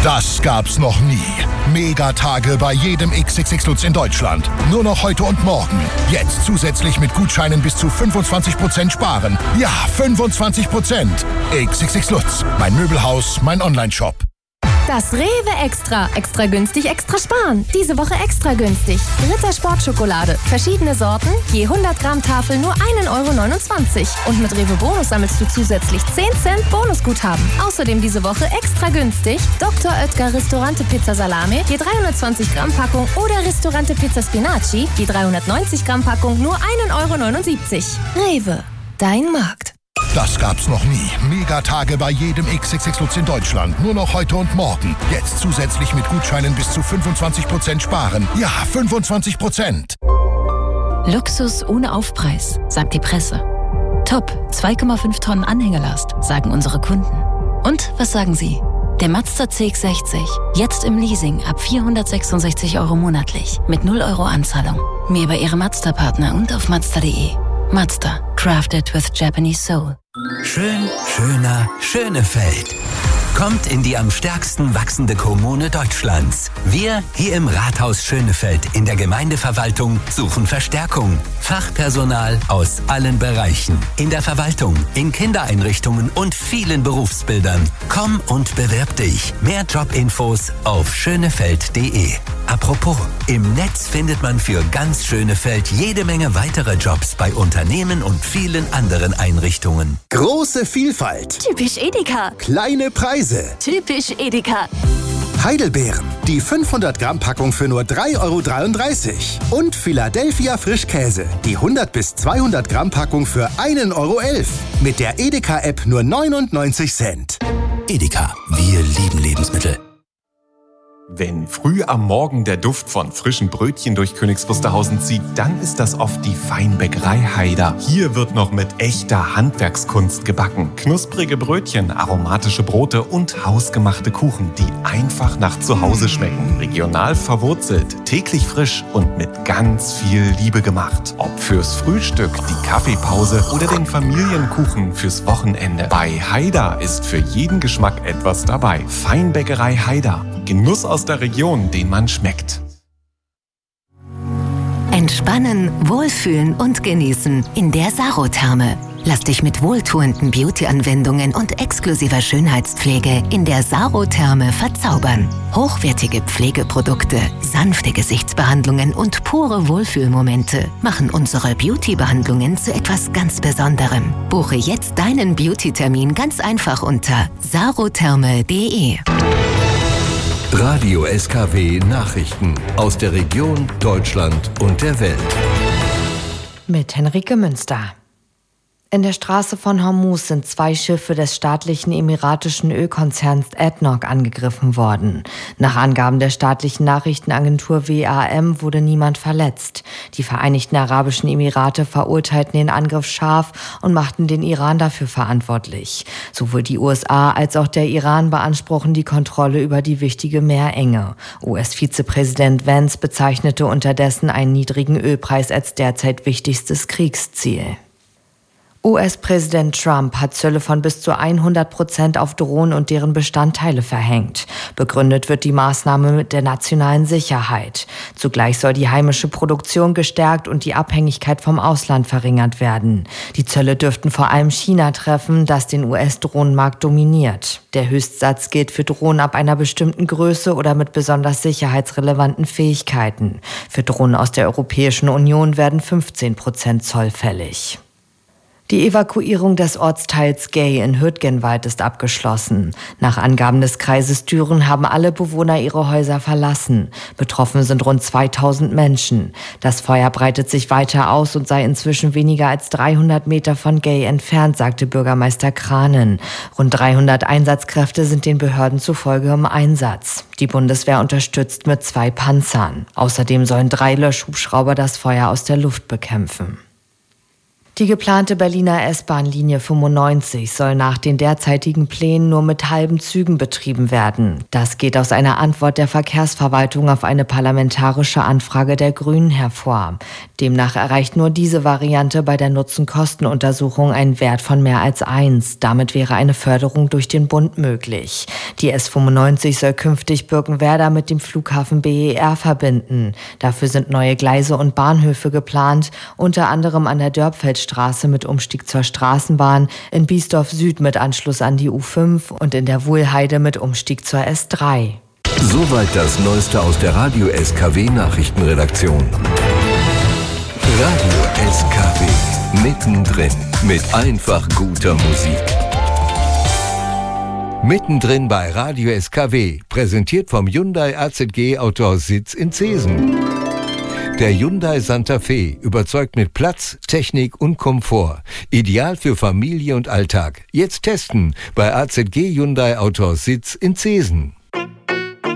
Das gab's noch nie. Megatage bei jedem XXX Lutz in Deutschland. Nur noch heute und morgen. Jetzt zusätzlich mit Gutscheinen bis zu 25% sparen. Ja, 25%. XXX Lutz. Mein Möbelhaus, mein Onlineshop. Das Rewe Extra. Extra günstig, extra sparen. Diese Woche extra günstig. Ritter Sportschokolade. Verschiedene Sorten. Je 100 Gramm Tafel nur 1,29 €. Und mit Rewe Bonus sammelst du zusätzlich 10 Cent Bonusguthaben. Außerdem diese Woche extra günstig. Dr. Oetker Ristorante Pizza Salame. Je 320 Gramm Packung. Oder Ristorante Pizza Spinaci. Je 390 Gramm Packung nur 1,79 €. Rewe. Dein Markt. Das gab's noch nie. Megatage bei jedem XXX Lutz in Deutschland. Nur noch heute und morgen. Jetzt zusätzlich mit Gutscheinen bis zu 25% sparen. Ja, 25%. Luxus ohne Aufpreis, sagt die Presse. Top, 2,5 Tonnen Anhängerlast, sagen unsere Kunden. Und was sagen Sie? Der Mazda CX-60, jetzt im Leasing ab 466 € monatlich, mit 0 € Anzahlung. Mehr bei Ihrem Mazda-Partner und auf Mazda.de. Mazda, crafted with Japanese soul. Schön, schöner, Schönefeld. Kommt in die am stärksten wachsende Kommune Deutschlands. Wir hier im Rathaus Schönefeld in der Gemeindeverwaltung suchen Verstärkung. Fachpersonal aus allen Bereichen. In der Verwaltung, in Kindereinrichtungen und vielen Berufsbildern. Komm und bewirb dich. Mehr Jobinfos auf schönefeld.de. Apropos, im Netz findet man für ganz Schönefeld jede Menge weitere Jobs bei Unternehmen und vielen anderen Einrichtungen. Große Vielfalt. Typisch Edeka. Kleine Preise. Typisch Edeka. Heidelbeeren. Die 500 Gramm Packung für nur 3,33 €. Und Philadelphia Frischkäse. Die 100 bis 200 Gramm Packung für 1,11 €. Mit der Edeka-App nur 99 Cent. Edeka, wir lieben Lebensmittel. Wenn früh am Morgen der Duft von frischen Brötchen durch Königs Wusterhausen zieht, dann ist das oft die Feinbäckerei Haider. Hier wird noch mit echter Handwerkskunst gebacken. Knusprige Brötchen, aromatische Brote und hausgemachte Kuchen, die einfach nach Zuhause schmecken. Regional verwurzelt, täglich frisch und mit ganz viel Liebe gemacht. Ob fürs Frühstück, die Kaffeepause oder den Familienkuchen fürs Wochenende. Bei Haider ist für jeden Geschmack etwas dabei. Feinbäckerei Haider. Genuss aus der Region, den man schmeckt. Entspannen, wohlfühlen und genießen in der Sarotherme. Lass dich mit wohltuenden Beauty-Anwendungen und exklusiver Schönheitspflege in der Sarotherme verzaubern. Hochwertige Pflegeprodukte, sanfte Gesichtsbehandlungen und pure Wohlfühlmomente machen unsere Beauty-Behandlungen zu etwas ganz Besonderem. Buche jetzt deinen Beauty-Termin ganz einfach unter sarotherme.de. Radio SKW Nachrichten aus der Region, Deutschland und der Welt. Mit Henrike Münster. In der Straße von Hormuz sind 2 Schiffe des staatlichen emiratischen Ölkonzerns ADNOC angegriffen worden. Nach Angaben der staatlichen Nachrichtenagentur WAM wurde niemand verletzt. Die Vereinigten Arabischen Emirate verurteilten den Angriff scharf und machten den Iran dafür verantwortlich. Sowohl die USA als auch der Iran beanspruchen die Kontrolle über die wichtige Meerenge. US-Vizepräsident Vance bezeichnete unterdessen einen niedrigen Ölpreis als derzeit wichtigstes Kriegsziel. US-Präsident Trump hat Zölle von bis zu 100% auf Drohnen und deren Bestandteile verhängt. Begründet wird die Maßnahme mit der nationalen Sicherheit. Zugleich soll die heimische Produktion gestärkt und die Abhängigkeit vom Ausland verringert werden. Die Zölle dürften vor allem China treffen, das den US-Drohnenmarkt dominiert. Der Höchstsatz gilt für Drohnen ab einer bestimmten Größe oder mit besonders sicherheitsrelevanten Fähigkeiten. Für Drohnen aus der Europäischen Union werden 15% Zoll fällig. Die Evakuierung des Ortsteils Gay in Hürtgenwald ist abgeschlossen. Nach Angaben des Kreises Düren haben alle Bewohner ihre Häuser verlassen. Betroffen sind rund 2000 Menschen. Das Feuer breitet sich weiter aus und sei inzwischen weniger als 300 Meter von Gay entfernt, sagte Bürgermeister Kranen. Rund 300 Einsatzkräfte sind den Behörden zufolge im Einsatz. Die Bundeswehr unterstützt mit 2 Panzern. Außerdem sollen 3 Löschhubschrauber das Feuer aus der Luft bekämpfen. Die geplante Berliner S-Bahn-Linie 95 soll nach den derzeitigen Plänen nur mit halben Zügen betrieben werden. Das geht aus einer Antwort der Verkehrsverwaltung auf eine parlamentarische Anfrage der Grünen hervor. Demnach erreicht nur diese Variante bei der Nutzen-Kosten-Untersuchung einen Wert von mehr als 1. Damit wäre eine Förderung durch den Bund möglich. Die S95 soll künftig Birkenwerder mit dem Flughafen BER verbinden. Dafür sind neue Gleise und Bahnhöfe geplant, unter anderem an der Dörpfeldstraße mit Umstieg zur Straßenbahn, in Biesdorf Süd mit Anschluss an die U5 und in der Wuhlheide mit Umstieg zur S3. Soweit das Neueste aus der Radio SKW Nachrichtenredaktion. Radio SKW, mittendrin mit einfach guter Musik. Mittendrin bei Radio SKW, präsentiert vom Hyundai AZG Autohaus Sitz in Zeesen. Der Hyundai Santa Fe überzeugt mit Platz, Technik und Komfort. Ideal für Familie und Alltag. Jetzt testen bei AZG Hyundai Autohaus Sitz in Zeesen.